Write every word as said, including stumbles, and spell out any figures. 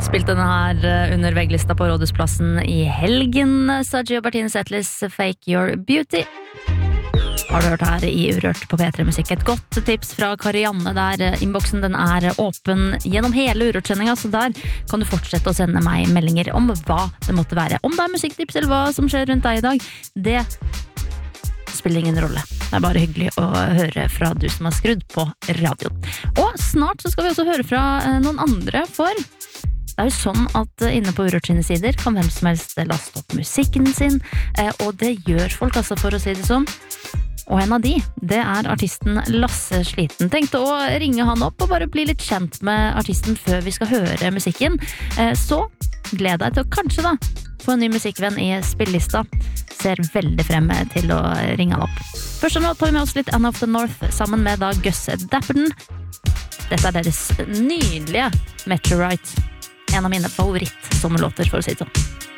Spilte denne her under vegglista på Rådhusplassen i helgen. Saji og Bertine Zetlis Fake Your Beauty. Har du hørt her i Urørt på P tre Musikk. Et godt tips fra Karianne der. Inboxen den er åpen gjennom hele Urørt-sendinga, så der kan du fortsette å sende meg meldinger om hva det måtte være. Om det er musikktips eller hva som skjer rundt deg i dag, det spiller ingen rolle. Det er bare hyggelig å høre fra du som har skrudd på radioen. Og snart så skal vi også høre fra noen andre, for det er jo sånn at inne på Urørt sine sider kan hvem som helst laste opp musikken sin, og det gjør folk, altså, for å si det sånn. Og en av de, det er artisten Lasse Sliten. Tenkte å ringe han opp og bare bli litt kjent med artisten før vi skal høre musikken. Så gled deg til å kanskje da få en ny musikkvenn i spillelista. Ser veldig frem til å ringe han opp. Først og nå tar vi med oss litt Anna of the North sammen med da Gus Dapperton. Dette er deres nydelige Meteorite. En av mine favoritt-sommerlåter, for å si det sånn.